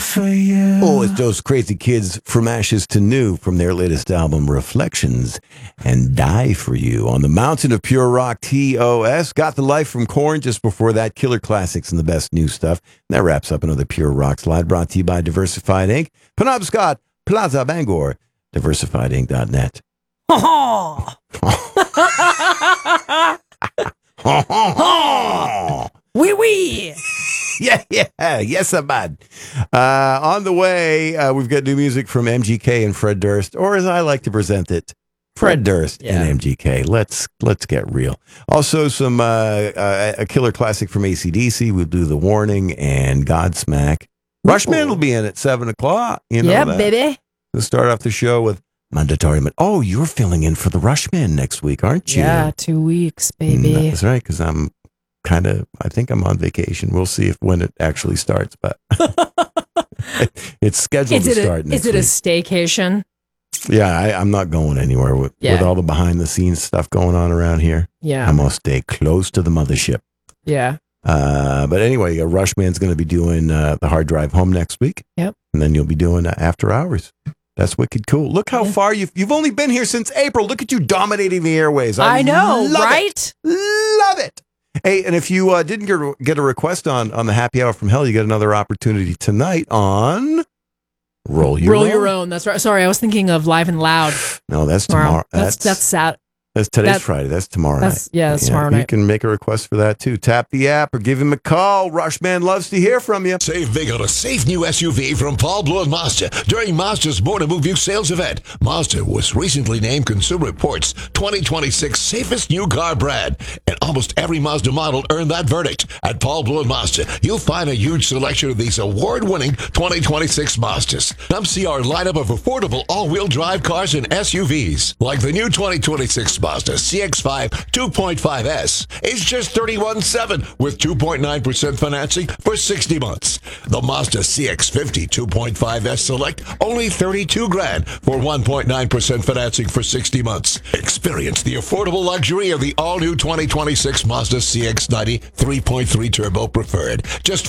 for you. Oh, it's those crazy kids from Ashes to New from their latest album, Reflections, and Die for You. On the mountain of pure rock, TOS. Got the Life from Korn just before that. Killer classics and the best new stuff. And that wraps up another Pure Rock slide brought to you by Diversified Inc. Penobscot, Plaza Bangor, diversifiedinc.net. Wee wee. Yeah, yes, I'm bad. On the way, we've got new music from MGK and Fred Durst, or as I like to present it, Fred Durst and MGK. Let's get real. Also, some a killer classic from AC/DC. We'll do The Warning and Godsmack. Rushman will be in at 7:00. You know that. Baby. We'll start off the show with Mandatory. Oh, you're filling in for the Rushman next week, aren't you? Yeah, 2 weeks, baby. That's right, because I think I'm on vacation. We'll see when it actually starts, but it's scheduled to start next week. Is it a staycation? Yeah, I'm not going anywhere with all the behind the scenes stuff going on around here. Yeah. I'm going to stay close to the mothership. Yeah. But anyway, Rushman's going to be doing the Hard Drive Home next week. Yep. And then you'll be doing After Hours. That's wicked cool. Look how far you've only been here since April. Look at you dominating the airways. I know, right? Love it. Hey, and if you didn't get a request on the Happy Hour from Hell, you get another opportunity tonight on Roll Your Own. That's right. Sorry, I was thinking of Live and Loud. No, that's tomorrow. That's sad. That's today's Friday. That's tomorrow night. That's tomorrow night. You can make a request for that too. Tap the app or give him a call. Rushman loves to hear from you. Save big on a safe new SUV from Paul Blue and Mazda during Mazda's Born to Move You sales event. Mazda was recently named Consumer Reports 2026 safest new car brand, and almost every Mazda model earned that verdict. At Paul Blue and Mazda, you'll find a huge selection of these award-winning 2026 Mazdas. Come see our lineup of affordable all-wheel drive cars and SUVs, like the new 2026 Mazda CX-5 2.5S. It's just $31,700 with 2.9% financing for 60 months. The Mazda CX-50 2.5S Select, only $32,000 for 1.9% financing for 60 months. Experience the affordable luxury of the all-new 2026 Mazda CX-90 3.3 Turbo Preferred. Just